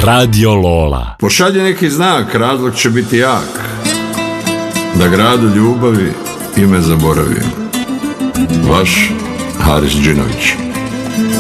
Radio Lola. Pošalji neki znak, razlog će biti jak. Da gradu ljubavi ime zaboravim. Vaš Haris Džinović.